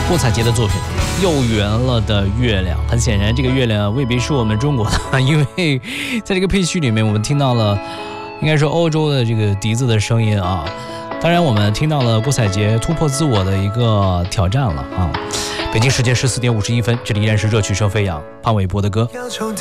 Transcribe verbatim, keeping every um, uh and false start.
郭采洁的作品《又圆了的月亮》。很显然，这个月亮未必是我们中国的，因为在这个配曲里面，我们听到了应该是欧洲的这个笛子的声音啊。当然，我们听到了郭采洁突破自我的一个挑战了啊。北京时间十四点五十一分，这里依然是热曲声飞扬，潘玮柏的歌。